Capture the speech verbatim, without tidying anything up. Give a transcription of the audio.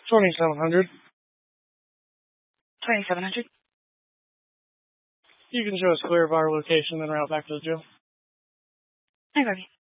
twenty-seven hundred. twenty-seven hundred. You can show us clear of our location, then route back to the jail. Hi, Barbie.